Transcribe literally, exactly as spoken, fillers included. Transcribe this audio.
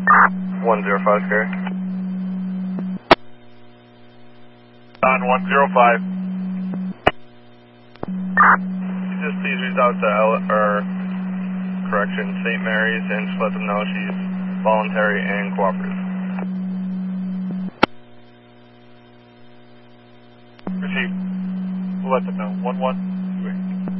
one zero five, carry. On one zero five. Just please reach out to L, or correction, Saint Mary's, and just let them know she's voluntary and cooperative. Received. We'll let them know. one one.